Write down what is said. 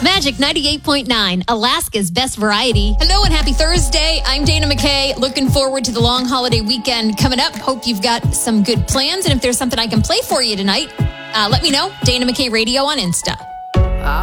Magic 98.9, Alaska's best variety. Hello and happy Thursday. I'm Dana McKay. Looking forward to the long holiday weekend coming up. Hope you've got some good plans. And if there's something I can play for you tonight, let me know. Dana McKay Radio on Insta.